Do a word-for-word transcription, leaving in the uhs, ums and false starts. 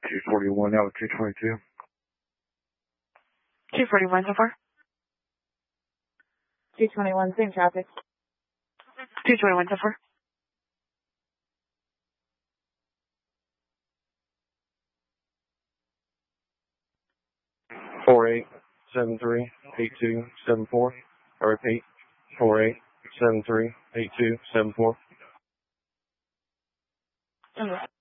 two forty-one out of two twenty-two. two forty-one so far. two twenty-one, same traffic. two twenty-one so far. four eight seven three eight two seven four. I repeat, four eight seven three eight two seven four. Okay.